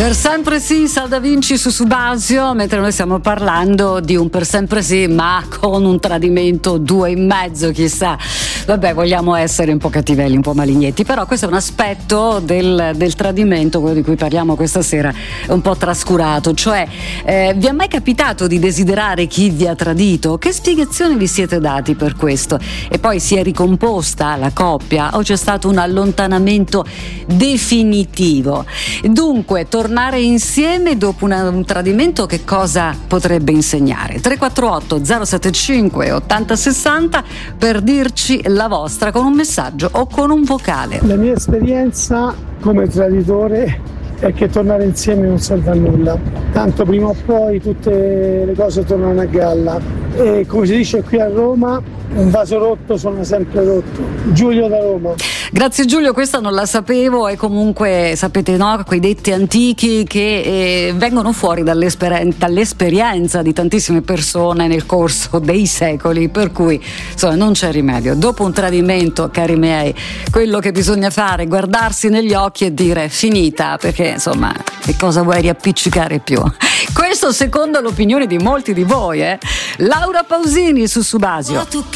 Per sempre sì, Sal Da Vinci su Subasio, mentre noi stiamo parlando di un per sempre sì, ma con un tradimento 2,5, chissà. Vabbè, vogliamo essere un po' cattivelli, un po' malignetti, però questo è un aspetto del tradimento, quello di cui parliamo questa sera, un po' trascurato. Cioè, vi è mai capitato di desiderare chi vi ha tradito? Che spiegazioni vi siete dati per questo? E poi si è ricomposta la coppia o c'è stato un allontanamento definitivo? Dunque, tornare insieme dopo un tradimento che cosa potrebbe insegnare? 348 075 8060 per dirci la vostra con un messaggio o con un vocale. La mia esperienza come traditore è che tornare insieme non serve a nulla, tanto prima o poi tutte le cose tornano a galla e come si dice qui a Roma, un vaso rotto suona sempre rotto. Giulio da Roma. Grazie Giulio, questa non la sapevo e comunque sapete, no, quei detti antichi che vengono fuori dall'esperienza di tantissime persone nel corso dei secoli, per cui insomma non c'è rimedio. Dopo un tradimento, cari miei, quello che bisogna fare è guardarsi negli occhi e dire finita, perché insomma che cosa vuoi riappiccicare più? Questo secondo l'opinione di molti di voi, Laura Pausini su Subasio.